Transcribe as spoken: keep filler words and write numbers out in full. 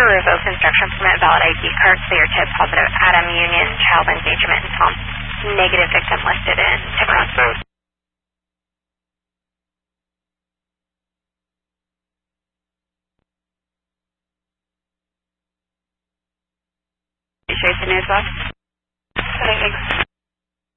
revoke construction permit, valid I D card, clear tip, positive Adam Union, child endangerment, and Tom. Negative victim listed in tip run. Jason News Box.